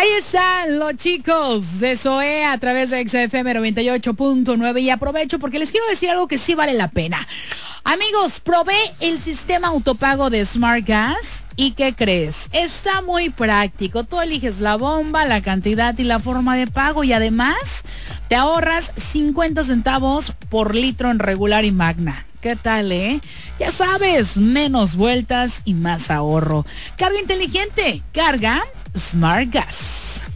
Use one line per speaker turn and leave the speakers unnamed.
Ahí están los chicos de Zoe a través de XFM 98.9 y aprovecho porque les quiero decir algo que sí vale la pena. Amigos, probé el sistema autopago de Smart Gas y ¿qué crees? Está muy práctico. Tú eliges la bomba, la cantidad y la forma de pago y además te ahorras 50 centavos por litro en regular y magna. ¿Qué tal, Ya sabes, menos vueltas y más ahorro. Carga inteligente, carga Smart Gas.